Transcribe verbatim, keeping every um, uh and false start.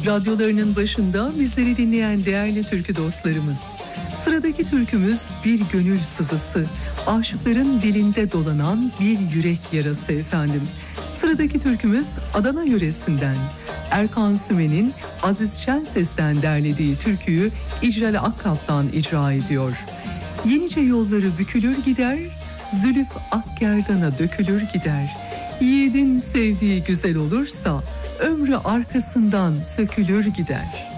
Radyolarının başında bizleri dinleyen değerli türkü dostlarımız. Sıradaki türkümüz bir gönül sızısı, aşıkların dilinde dolanan bir yürek yarası efendim. Sıradaki türkümüz Adana yöresinden. Erkan Sümen'in Aziz Şenses'ten derlediği türküyü İcral Akkap'tan icra ediyor. Yenice yolları bükülür gider, zülüf akgerdana dökülür gider. Yiğidin sevdiği güzel olursa, ömrü arkasından sökülür gider.